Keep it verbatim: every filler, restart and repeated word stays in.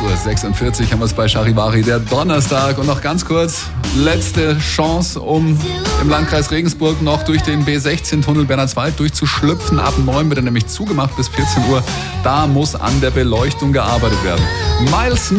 Uhr sechsundvierzig haben wir es bei Charivari, der Donnerstag. Und noch ganz kurz, letzte Chance, um im Landkreis Regensburg noch durch den B sechzehn Tunnel Bernhardswald durchzuschlüpfen. Ab neun wird er nämlich zugemacht bis vierzehn Uhr. Da muss an der Beleuchtung gearbeitet werden. Miles